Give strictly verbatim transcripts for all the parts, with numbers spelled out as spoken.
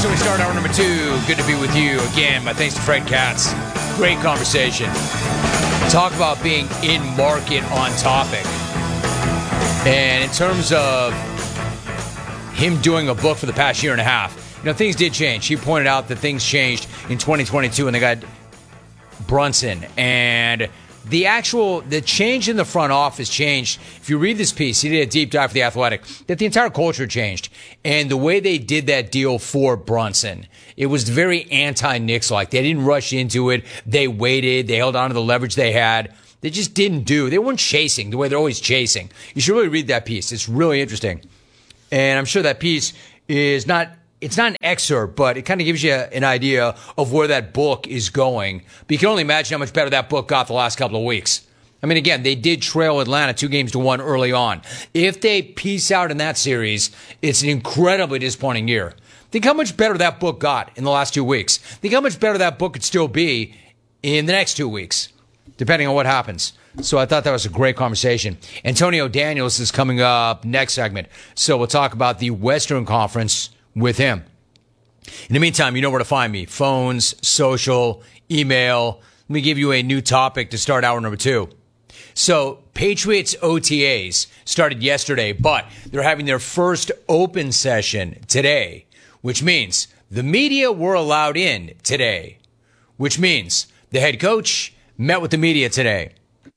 So we start hour number two. Good to be with you again. My thanks to Fred Katz. Great conversation. Talk about being in market on topic. And in terms of him doing a book for the past year and a half, you know, things did change. He pointed out that things changed in twenty twenty-two when they got Brunson. And the actual, the change in the front office changed. If you read this piece, he did a deep dive for The Athletic, that the entire culture changed. And the way they did that deal for Brunson, it was very anti-Knicks-like. They didn't rush into it. They waited. They held on to the leverage they had. They just didn't do. They weren't chasing the way they're always chasing. You should really read that piece. It's really interesting. And I'm sure that piece is not, it's not an excerpt, but it kind of gives you an idea of where that book is going. But you can only imagine how much better that book got the last couple of weeks. I mean, again, they did trail Atlanta two games to one early on. If they peace out in that series, it's an incredibly disappointing year. Think how much better that book got in the last two weeks. Think how much better that book could still be in the next two weeks, depending on what happens. So I thought that was a great conversation. Antonio Daniels is coming up next segment. So we'll talk about the Western Conference with him. In the meantime, you know where to find me. Phones, social, email. Let me give you a new topic to start hour number two. So Patriots O T As started yesterday, but they're having their first open session today, which means the media were allowed in today, which means the head coach met with the media today.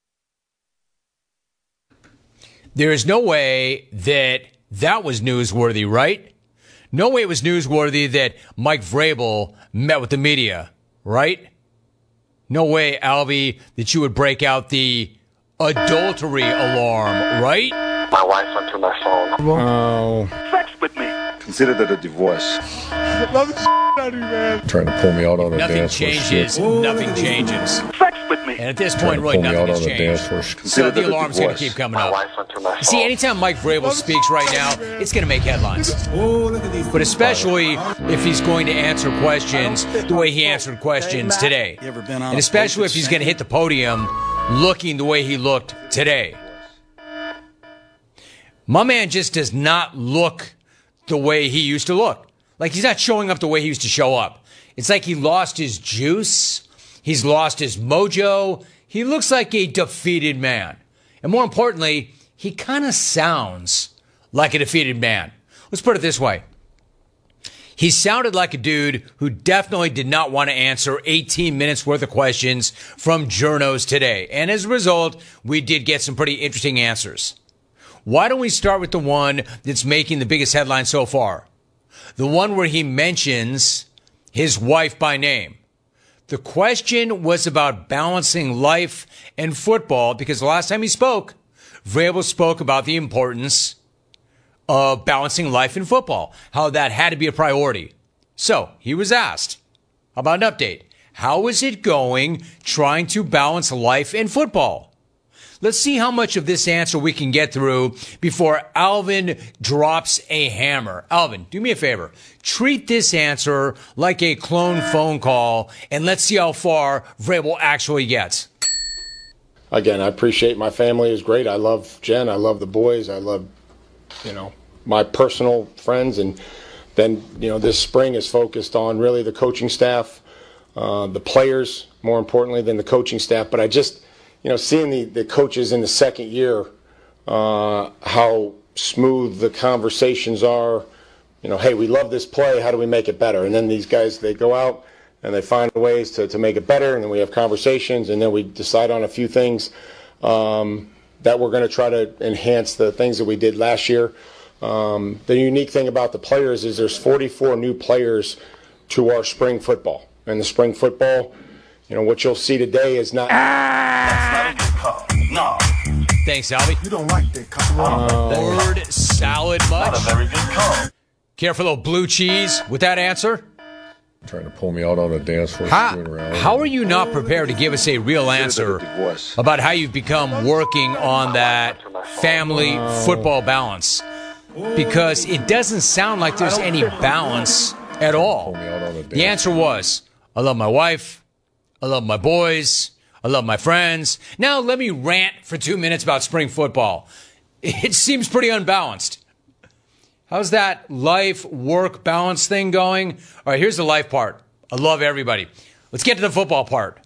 There is no way that that was newsworthy, right? No way it was newsworthy that Mike Vrabel met with the media, right? No way, Albie, that you would break out the adultery alarm, right? My wife went through my phone. Oh. Sex with me. Consider that a divorce. Love the out of you, man. Trying to pull me out on a Nothing dance floor. changes. Nothing changes. Sex with me. And at this Trying point, to really, pull me nothing out has on a dance floor. changed. So Consider the that a alarm's going to divorce. keep coming My up. wife went through my phone. See, anytime Mike Vrabel speaks right now, it's going to make headlines. But especially if he's going to answer questions the way he answered questions today. And especially if he's going to hit the podium looking the way he looked today. My man just does not look the way he used to look. Like, he's not showing up the way he used to show up. It's like he lost his juice. He's lost his mojo. He looks like a defeated man. And more importantly, he kind of sounds like a defeated man. Let's put it this way. He sounded like a dude who definitely did not want to answer eighteen minutes worth of questions from journos today. And as a result, we did get some pretty interesting answers. Why don't we start with the one that's making the biggest headline so far? The one where he mentions his wife by name. The question was about balancing life and football because the last time he spoke, Vrabel spoke about the importance of balancing life and football, how that had to be a priority. So he was asked about an update. How is it going trying to balance life and football? Let's see how much of this answer we can get through before Alvin drops a hammer. Alvin, do me a favor. Treat this answer like a clone phone call, and let's see how far Vrabel actually gets. Again, I appreciate my family is great. I love Jen. I love the boys. I love, you know, my personal friends. And then, you know, this spring is focused on really the coaching staff, uh, the players, more importantly than the coaching staff. But I just... You know, seeing the, the coaches in the second year, uh, how smooth the conversations are, you know, hey, we love this play, how do we make it better? And then these guys, they go out and they find ways to, to make it better, and then we have conversations, and then we decide on a few things um, that we're going to try to enhance the things that we did last year. Um, the unique thing about the players is there's forty-four new players to our spring football. And the spring football, you know, what you'll see today is not... That's not a good call. No. Thanks, Albie. You don't like that call. Uh, Word salad much? Not a very good call. Care for a little blue cheese with that answer? Trying to pull me out on a dance floor. How, how are you not prepared to give us a real answer about how you've become working on that family football balance? Because it doesn't sound like there's any balance at all. The answer was, I love my wife, I love my boys, I love my friends. Now let me rant for two minutes about spring football. It seems pretty unbalanced. How's that life-work balance thing going? All right, here's the life part. I love everybody. Let's get to the football part.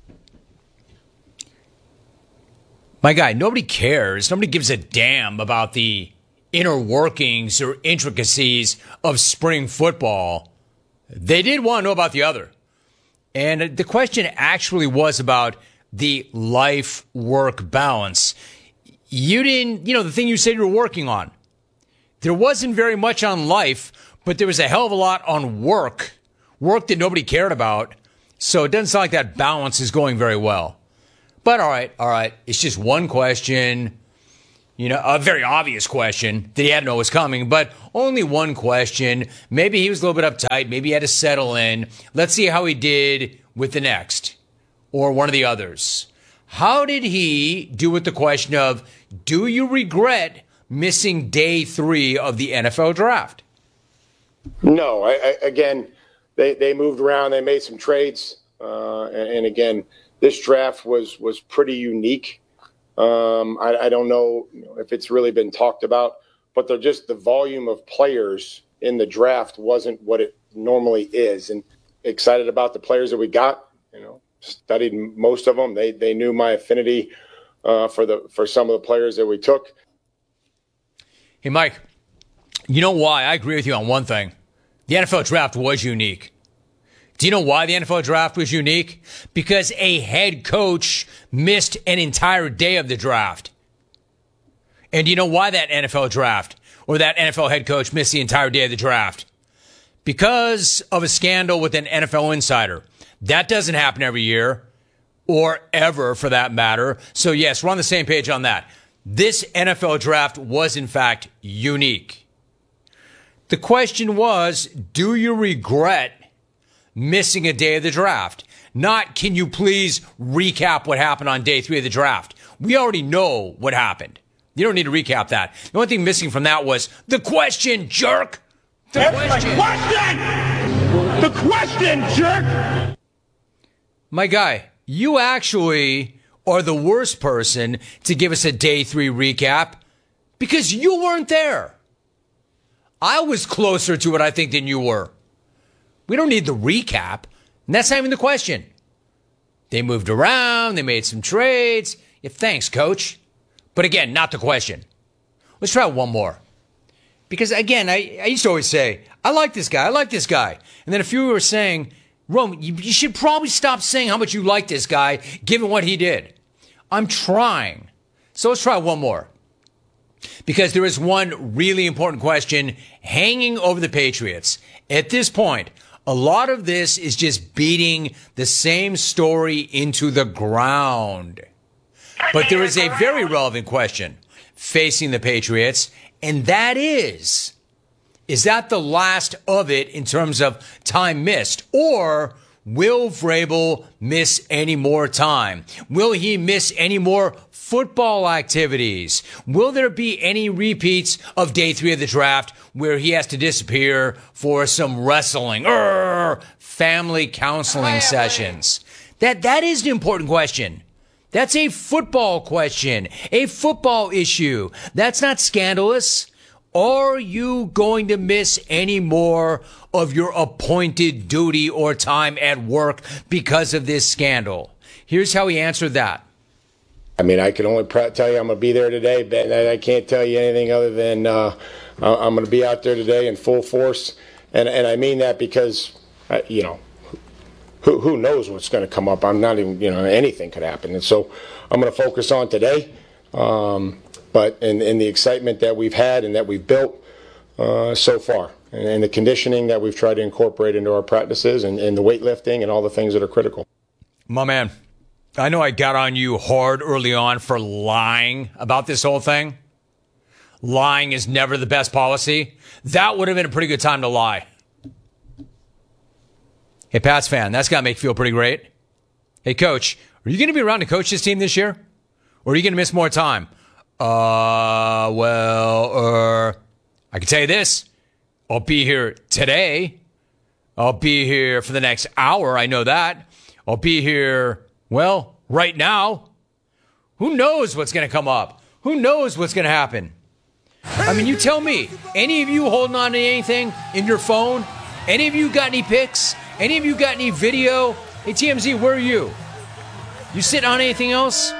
My guy, nobody cares. Nobody gives a damn about the inner workings or intricacies of spring football. They did want to know about the other. And the question actually was about the life-work balance. You didn't, you know, the thing you said you were working on. There wasn't very much on life, but there was a hell of a lot on work. Work that nobody cared about. So it doesn't sound like that balance is going very well. But all right, all right. It's just one question. You know, a very obvious question that he had to know was coming, but only one question. Maybe he was a little bit uptight. Maybe he had to settle in. Let's see how he did with the next or one of the others. How did he do with the question of, do you regret missing day three of the N F L draft? No, I, I, again, they, they moved around. They made some trades. Uh, and, and again, this draft was, was pretty unique. Um, I, I don't know if it's really been talked about, but they're just the volume of players in the draft wasn't what it normally is. And excited about the players that we got, you know, studied most of them. They, they knew my affinity uh, for the, for some of the players that we took. Hey, Mike, you know why? I agree with you on one thing. The N F L draft was unique. Do you know why the N F L draft was unique? Because a head coach missed an entire day of the draft. And do you know why that N F L draft or that N F L head coach missed the entire day of the draft? Because of a scandal with an N F L insider. That doesn't happen every year or ever for that matter. So yes, we're on the same page on that. This N F L draft was in fact unique. The question was, do you regret missing a day of the draft? Not, can you please recap what happened on day three of the draft? We already know what happened. You don't need to recap that. The only thing missing from that was the question, jerk. The That's question. my question! The question, jerk! My guy, you actually are the worst person to give us a day three recap because you weren't there. I was closer to it, I think, than you were. We don't need the recap. And that's not even the question. They moved around. They made some trades. Yeah, thanks, coach. But again, not the question. Let's try one more. Because again, I, I used to always say, I like this guy. I like this guy. And then a few were saying, Rome, you, you should probably stop saying how much you like this guy, given what he did. I'm trying. So let's try one more. Because there is one really important question hanging over the Patriots. At this point, a lot of this is just beating the same story into the ground. But there is a very relevant question facing the Patriots, and that is, is that the last of it in terms of time missed? Or will Vrabel miss any more time? Will he miss any more football activities? Will there be any repeats of day three of the draft where he has to disappear for some wrestling or family counseling sessions? That, that is an important question. That's a football question, a football issue. That's not scandalous. Are you going to miss any more of your appointed duty or time at work because of this scandal? Here's how he answered that. I mean, I can only pr- tell you I'm going to be there today, but I can't tell you anything other than uh, I'm going to be out there today in full force. And, and I mean that because, uh, you know, who, who knows what's going to come up. I'm not even, you know, anything could happen. And so I'm going to focus on today. Um, but in, in the excitement that we've had and that we've built uh, so far, and, and the conditioning that we've tried to incorporate into our practices and, and the weightlifting and all the things that are critical. My man, I know I got on you hard early on for lying about this whole thing. Lying is never the best policy. That would have been a pretty good time to lie. Hey, Pats fan, that's got to make you feel pretty great. Hey, coach, are you going to be around to coach this team this year? Or are you going to miss more time? Uh, well, uh, I can tell you this. I'll be here today. I'll be here for the next hour. I know that. I'll be here, well, right now. Who knows what's going to come up? Who knows what's going to happen? I mean, you tell me, any of you holding on to anything in your phone? Any of you got any pics? Any of you got any video? Hey, T M Z, where are you? You sitting on anything else?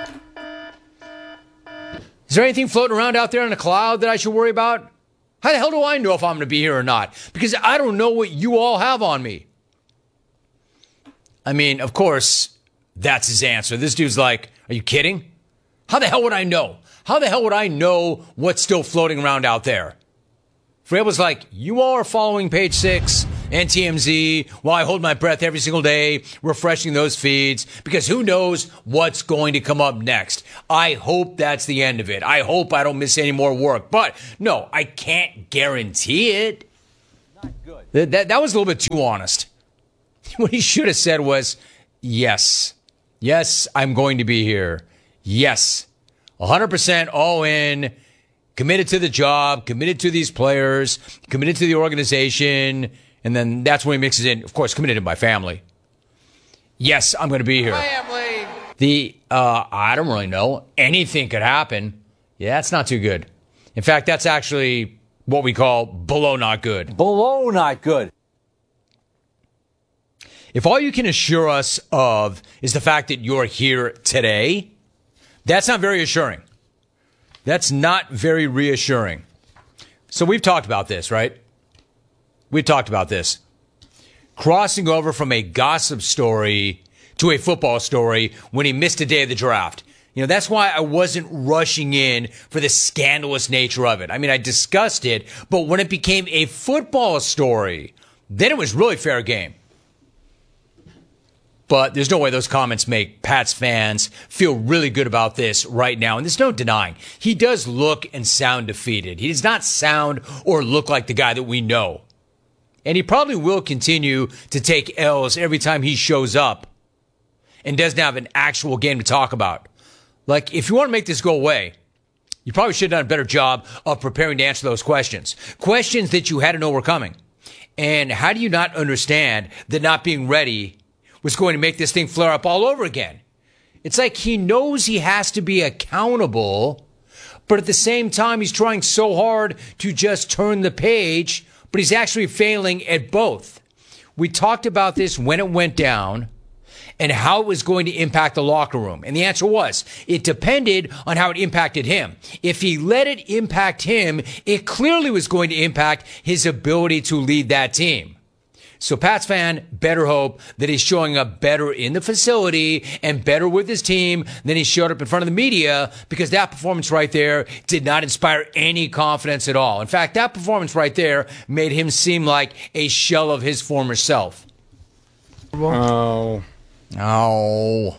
Is there anything floating around out there in the cloud that I should worry about? How the hell do I know if I'm going to be here or not? Because I don't know what you all have on me. I mean, of course, that's his answer. This dude's like, are you kidding? How the hell would I know? How the hell would I know what's still floating around out there? Fred was like, you all are following Page Six and T M Z while I hold my breath every single day, refreshing those feeds, because who knows what's going to come up next. I hope that's the end of it. I hope I don't miss any more work. But no, I can't guarantee it. Not good. That, that, that was a little bit too honest. What he should have said was, yes, yes, I'm going to be here. Yes, one hundred percent all in, committed to the job, committed to these players, committed to the organization. And then that's when he mixes in, of course, committed to my family. Yes, I'm going to be here. Family. The, uh, I don't really know. Anything could happen. Yeah, that's not too good. In fact, that's actually what we call below not good. Below not good. If all you can assure us of is the fact that you're here today, that's not very assuring. That's not very reassuring. So we've talked about this, right? We've talked about this. Crossing over from a gossip story to a football story when he missed a day of the draft. You know, that's why I wasn't rushing in for the scandalous nature of it. I mean, I discussed it, but when it became a football story, then it was really fair game. But there's no way those comments make Pats fans feel really good about this right now. And there's no denying. He does look and sound defeated. He does not sound or look like the guy that we know. And he probably will continue to take L's every time he shows up and doesn't have an actual game to talk about. Like, if you want to make this go away, you probably should have done a better job of preparing to answer those questions. Questions that you had to know were coming. And how do you not understand that not being ready was going to make this thing flare up all over again? It's like he knows he has to be accountable, but at the same time, he's trying so hard to just turn the page, but he's actually failing at both. We talked about this when it went down and how it was going to impact the locker room. And the answer was, it depended on how it impacted him. If he let it impact him, it clearly was going to impact his ability to lead that team. So Pats fan better hope that he's showing up better in the facility and better with his team than he showed up in front of the media, because that performance right there did not inspire any confidence at all. In fact, that performance right there made him seem like a shell of his former self. Oh. Oh.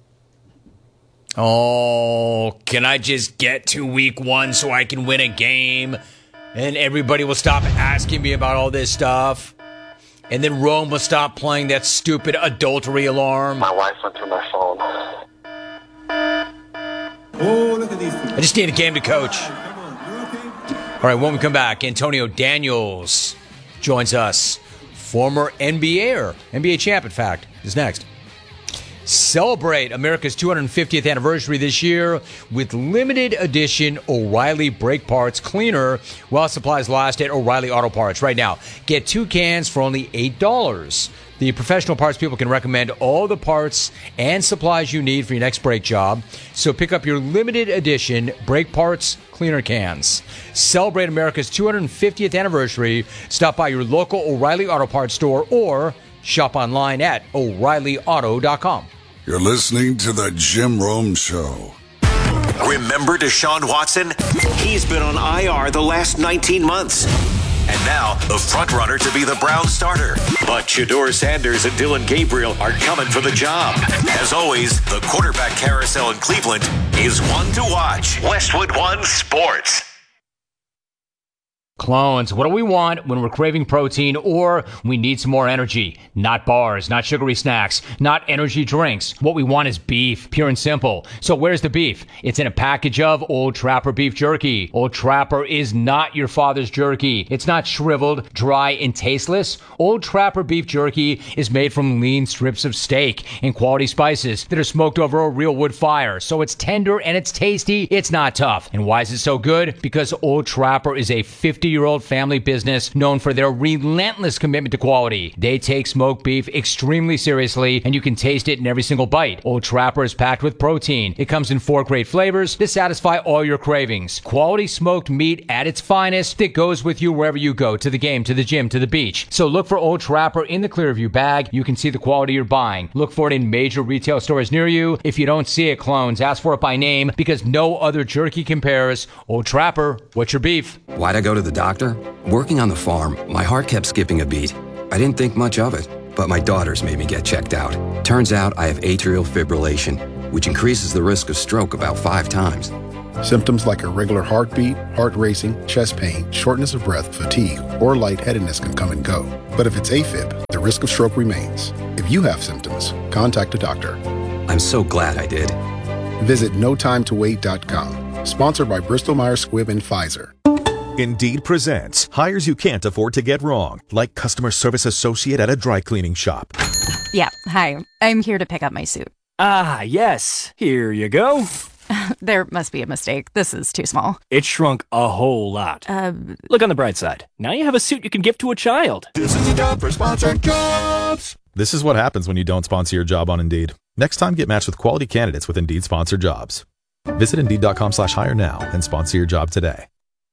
Oh, can I just get to week one so I can win a game and everybody will stop asking me about all this stuff? And then Rome will stop playing that stupid adultery alarm. My wife went through my phone. Oh, look at these. I just need a game to coach. All right, when we come back, Antonio Daniels joins us. Former N B A-er, N B A champ, in fact, is next. Celebrate America's two hundred fiftieth anniversary this year with limited edition O'Reilly Brake Parts Cleaner while supplies last at O'Reilly Auto Parts. Right now, get two cans for only eight dollars. The professional parts people can recommend all the parts and supplies you need for your next brake job. So pick up your limited edition Brake Parts Cleaner cans. Celebrate America's two hundred fiftieth anniversary. Stop by your local O'Reilly Auto Parts store or shop online at O'Reilly Auto dot com. You're listening to the Jim Rome Show. Remember Deshaun Watson? He's been on I R the last nineteen months. And now, the front runner to be the Browns starter. But Shedeur Sanders and Dylan Gabriel are coming for the job. As always, the quarterback carousel in Cleveland is one to watch. Westwood One Sports. Clones, what do we want when we're craving protein or we need some more energy? Not bars, not sugary snacks, not energy drinks. What we want is beef, pure and simple. So where's the beef? It's in a package of Old Trapper beef jerky. Old Trapper is not your father's jerky. It's not shriveled, dry, and tasteless. Old Trapper beef jerky is made from lean strips of steak and quality spices that are smoked over a real wood fire. So it's tender and it's tasty. It's not tough. And why is it so good? Because Old Trapper is a fifty-year-old family business known for their relentless commitment to quality. They take smoked beef extremely seriously, and you can taste it in every single bite. Old Trapper is packed with protein. It comes in four great flavors to satisfy all your cravings. Quality smoked meat at its finest that goes with you wherever you go, to the game, to the gym, to the beach. So look for Old Trapper in the Clearview bag. You can see the quality you're buying. Look for it in major retail stores near you. If you don't see it, clones, ask for it by name because no other jerky compares. Old Trapper, what's your beef? Why'd I go to the doctor? Working on the farm, my heart kept skipping a beat. I didn't think much of it, but my daughters made me get checked out. Turns out I have atrial fibrillation, which increases the risk of stroke about five times. Symptoms like irregular heartbeat, heart racing, chest pain, shortness of breath, fatigue, or lightheadedness can come and go. But if it's AFib, the risk of stroke remains. If you have symptoms, contact a doctor. I'm so glad I did. Visit no time to wait dot com. Sponsored by Bristol Myers Squibb and Pfizer. Indeed presents hires you can't afford to get wrong, like customer service associate at a dry cleaning shop. Yeah, hi. I'm here to pick up my suit. Ah, yes. Here you go. There must be a mistake. This is too small. It shrunk a whole lot. Uh, Look on the bright side. Now you have a suit you can give to a child. This is a job for sponsored jobs. This is what happens when you don't sponsor your job on Indeed. Next time, get matched with quality candidates with Indeed sponsored jobs. Visit Indeed.com slash hire now and sponsor your job today.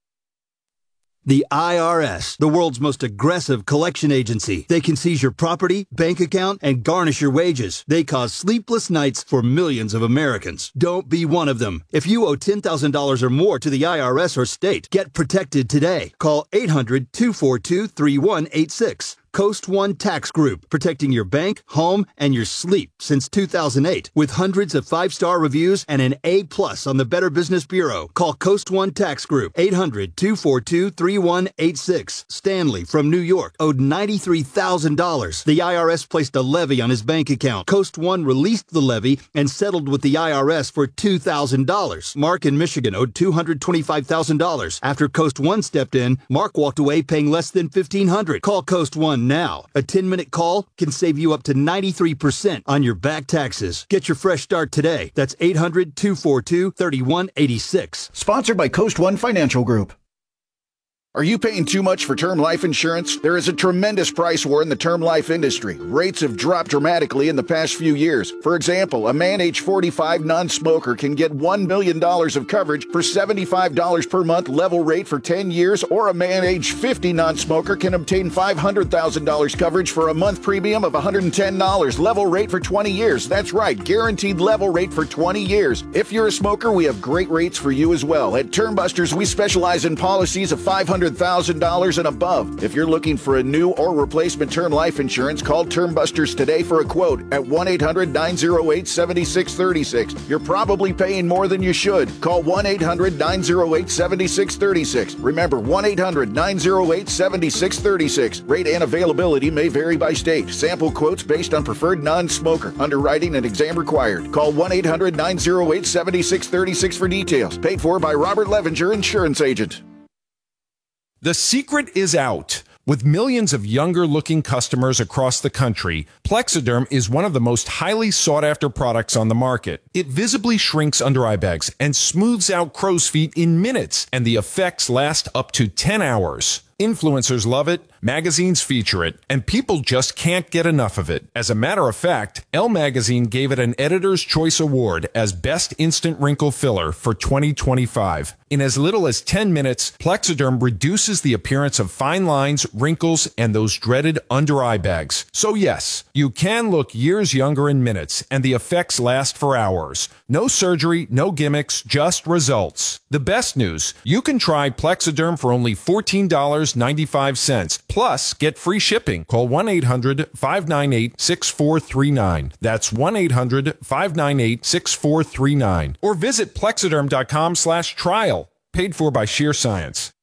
The I R S, the world's most aggressive collection agency. They can seize your property, bank account, and garnish your wages. They cause sleepless nights for millions of Americans. Don't be one of them. If you owe ten thousand dollars or more to the I R S or state, get protected today. Call eight hundred, two four two, three one eight six. Coast One Tax Group, protecting your bank, home, and your sleep since two thousand eight. With hundreds of five-star reviews and an A plus on the Better Business Bureau. Call Coast One Tax Group, eight hundred, two four two, three one eight six. Stanley from New York owed ninety-three thousand dollars. The I R S placed a levy on his bank account. Coast One released the levy and settled with the I R S for two thousand dollars. Mark in Michigan owed two hundred twenty-five thousand dollars. After Coast One stepped in, Mark walked away paying less than fifteen hundred dollars. Call Coast One now. A ten-minute call can save you up to ninety-three percent on your back taxes. Get your fresh start today. That's eight hundred, two four two, three one eight six. Sponsored by Coast One Financial Group. Are you paying too much for term life insurance? There is a tremendous price war in the term life industry. Rates have dropped dramatically in the past few years. For example, a man age forty-five non-smoker can get one million dollars of coverage for seventy-five dollars per month level rate for ten years, or a man age fifty non-smoker can obtain five hundred thousand dollars coverage for a month premium of one hundred ten dollars level rate for twenty years. That's right, guaranteed level rate for twenty years. If you're a smoker, we have great rates for you as well. At Term Busters, we specialize in policies of five hundred thousand dollars and above. If you're looking for a new or replacement term life insurance, call Term Busters today for a quote at one eight hundred, nine oh eight, seven six three six. You're probably paying more than you should. Call one eight hundred, nine oh eight, seven six three six. Remember, one eight hundred, nine oh eight, seven six three six. Rate and availability may vary by state. Sample quotes based on preferred non-smoker. Underwriting and exam required. Call one eight hundred, nine oh eight, seven six three six for details. Paid for by Robert Levenger, Insurance Agent. The secret is out. With millions of younger-looking customers across the country, Plexiderm is one of the most highly sought-after products on the market. It visibly shrinks under eye bags and smooths out crow's feet in minutes, and the effects last up to ten hours. Influencers love it, magazines feature it, and people just can't get enough of it. As a matter of fact, Elle Magazine gave it an Editor's Choice Award as Best Instant Wrinkle Filler for twenty twenty-five. In as little as ten minutes, Plexiderm reduces the appearance of fine lines, wrinkles, and those dreaded under-eye bags. So yes, you can look years younger in minutes, and the effects last for hours. No surgery, no gimmicks, just results. The best news, you can try Plexiderm for only fourteen dollars and ninety-five cents. Plus, get free shipping. Call one eight hundred, five nine eight, six four three nine. That's one eight hundred, five nine eight, six four three nine. Or visit Plexiderm.com slash trial. Paid for by Sheer Science.